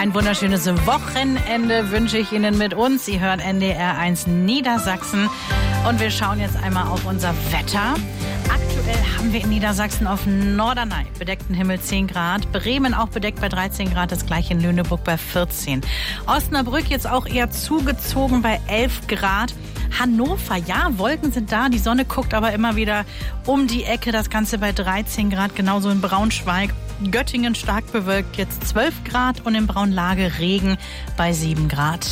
Ein wunderschönes Wochenende wünsche ich Ihnen mit uns. Sie hören NDR 1 Niedersachsen und wir schauen jetzt einmal auf unser Wetter. Aktuell haben wir in Niedersachsen auf Norderney bedeckten Himmel 10 Grad, Bremen auch bedeckt bei 13 Grad, das gleiche in Lüneburg bei 14. Osnabrück jetzt auch eher zugezogen bei 11 Grad. Hannover, ja, Wolken sind da, die Sonne guckt aber immer wieder um die Ecke, das Ganze bei 13 Grad, genauso in Braunschweig. Göttingen stark bewölkt, jetzt 12 Grad und in Braunlage Regen bei 7 Grad.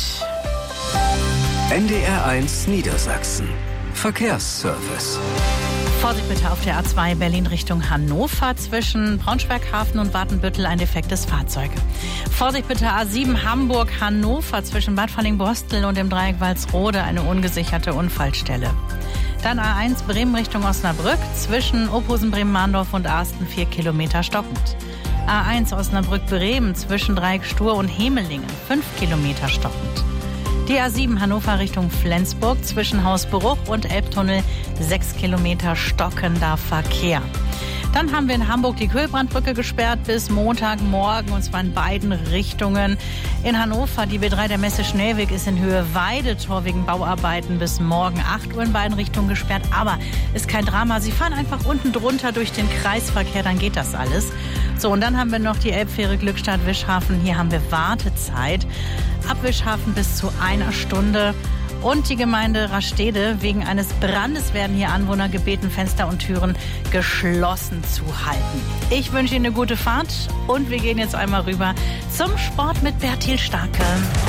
NDR 1 Niedersachsen. Verkehrsservice. Vorsicht bitte auf der A2 Berlin Richtung Hannover. Zwischen Braunschweig-Hafen und Watenbüttel ein defektes Fahrzeug. Vorsicht bitte A7 Hamburg-Hannover zwischen Bad Falling-Bostel und dem Dreieck Walsrode eine ungesicherte Unfallstelle. Dann A1 Bremen Richtung Osnabrück zwischen Ophusen, Bremen-Mahndorf und Arsten 4 Kilometer stockend. A1 Osnabrück-Bremen zwischen Dreieck Stur und Hemelingen 5 Kilometer stockend. Die A7 Hannover Richtung Flensburg zwischen Hausbruch und Elbtunnel 6 Kilometer stockender Verkehr. Dann haben wir in Hamburg die Kühlbrandbrücke gesperrt bis Montagmorgen und zwar in beiden Richtungen. In Hannover die B3 der Messe Schnellweg ist in Höhe Weidetor wegen Bauarbeiten bis morgen 8 Uhr in beiden Richtungen gesperrt. Aber ist kein Drama, Sie fahren einfach unten drunter durch den Kreisverkehr, dann geht das alles. So, und dann haben wir noch die Elbfähre Glückstadt-Wischhafen. Hier haben wir Wartezeit. Ab Wischhafen bis zu 1 Stunde. Und die Gemeinde Rastede. Wegen eines Brandes werden hier Anwohner gebeten, Fenster und Türen geschlossen zu halten. Ich wünsche Ihnen eine gute Fahrt und wir gehen jetzt einmal rüber zum Sport mit Bertil Starke.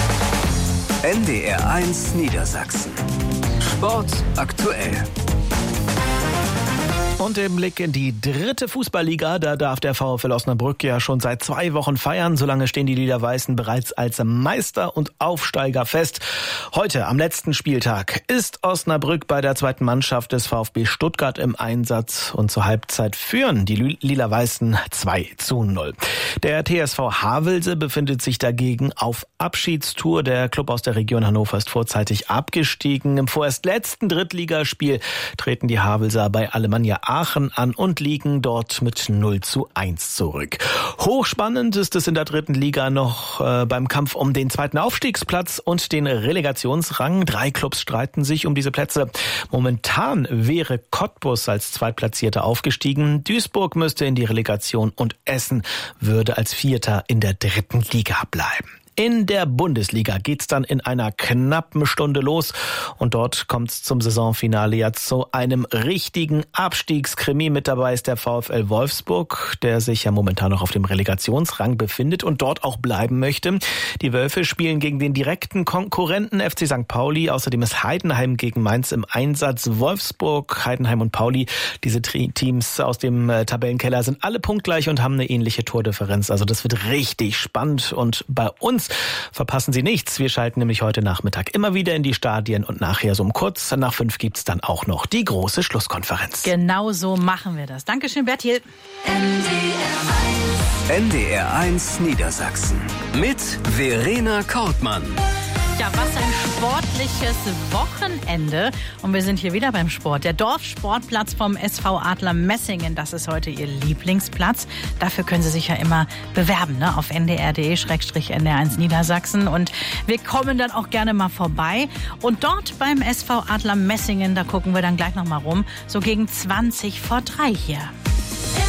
NDR 1 Niedersachsen. Sport aktuell. Und im Blick in die 3. Fußballliga, da darf der VfL Osnabrück ja schon seit 2 Wochen feiern. Solange stehen die Lila-Weißen bereits als Meister und Aufsteiger fest. Heute, am letzten Spieltag, ist Osnabrück bei der 2. Mannschaft des VfB Stuttgart im Einsatz. Und zur Halbzeit führen die Lila-Weißen 2:0. Der TSV Havelse befindet sich dagegen auf Abschiedstour. Der Club aus der Region Hannover ist vorzeitig abgestiegen. Im vorerst letzten Drittligaspiel treten die Havelser bei Alemannia Aachen an und liegen dort mit 0:1 zurück. Hochspannend ist es in der 3. Liga noch beim Kampf um den 2. Aufstiegsplatz und den Relegationsrang. 3 Clubs streiten sich um diese Plätze. Momentan wäre Cottbus als Zweitplatzierter aufgestiegen. Duisburg müsste in die Relegation und Essen würde als Vierter in der 3. Liga bleiben. In der Bundesliga geht's dann in einer knappen Stunde los und dort kommt's zum Saisonfinale ja zu einem richtigen Abstiegskrimi. Mit dabei ist der VfL Wolfsburg, der sich ja momentan noch auf dem Relegationsrang befindet und dort auch bleiben möchte. Die Wölfe spielen gegen den direkten Konkurrenten FC St. Pauli. Außerdem ist Heidenheim gegen Mainz im Einsatz. Wolfsburg, Heidenheim und Pauli, diese Teams aus dem Tabellenkeller sind alle punktgleich und haben eine ähnliche Tordifferenz. Also das wird richtig spannend und bei uns verpassen Sie nichts. Wir schalten nämlich heute Nachmittag immer wieder in die Stadien und nachher so um kurz nach 5 gibt's dann auch noch die große Schlusskonferenz. Genau so machen wir das. Dankeschön, Bertil. NDR 1 Niedersachsen mit Verena Kortmann. Ja, was ein sportliches Wochenende. Und wir sind hier wieder beim Sport. Der Dorfsportplatz vom SV Adler Messingen, das ist heute Ihr Lieblingsplatz. Dafür können Sie sich ja immer bewerben, ne? Auf ndr.de/NDR1 Niedersachsen. Und wir kommen dann auch gerne mal vorbei. Und dort beim SV Adler Messingen, da gucken wir dann gleich noch mal rum, so gegen 20 vor 3 hier.